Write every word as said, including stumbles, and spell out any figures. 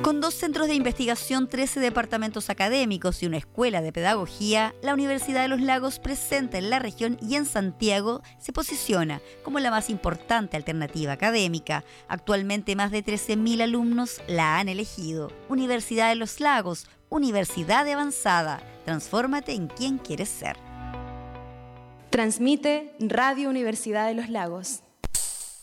Con dos centros de investigación, trece departamentos académicos y una escuela de pedagogía, la Universidad de los Lagos, presente en la región y en Santiago, se posiciona como la más importante alternativa académica. Actualmente más de trece mil alumnos la han elegido. Universidad de los Lagos, universidad de avanzada. Transfórmate en quien quieres ser. Transmite Radio Universidad de los Lagos.